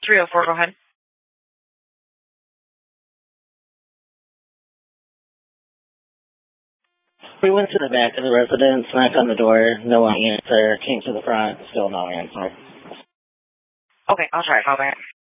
304, go ahead. We went to the back of the residence, knocked on the door, no one answered, came to the front, still no answer. Okay, I'll try to call back.